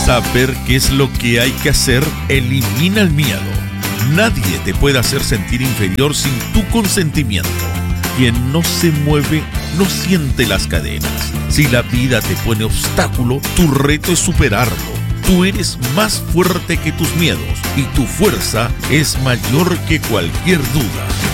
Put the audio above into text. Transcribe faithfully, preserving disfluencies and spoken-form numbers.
Saber qué es lo que hay que hacer elimina el miedo. Nadie te puede hacer sentir inferior sin tu consentimiento. Quien no se mueve no siente las cadenas. Si la vida te pone obstáculo, tu reto es superarlo. Tú eres más fuerte que tus miedos y tu fuerza es mayor que cualquier duda.